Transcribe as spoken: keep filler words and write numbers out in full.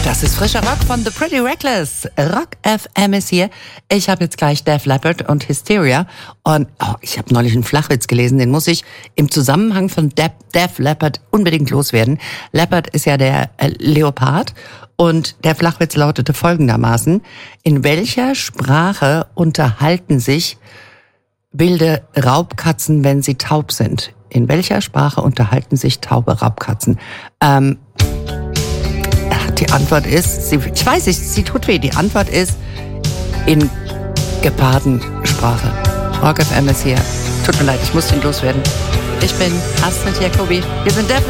Das ist frischer Rock von The Pretty Reckless. Rock F M ist hier. Ich habe jetzt gleich Def Leppard und Hysteria. Und oh, ich habe neulich einen Flachwitz gelesen, den muss ich im Zusammenhang von Def, Def Leppard unbedingt loswerden. Leppard ist ja der äh, Leopard. Und der Flachwitz lautete folgendermaßen: In welcher Sprache unterhalten sich wilde Raubkatzen, wenn sie taub sind? In welcher Sprache unterhalten sich taube Raubkatzen? Ähm... Die Antwort ist, sie, ich weiß nicht, sie tut weh. Die Antwort ist in Gepardensprache. Rock F M ist hier. Tut mir leid, ich muss ihn loswerden. Ich bin Astrid Jacobi. Wir sind Def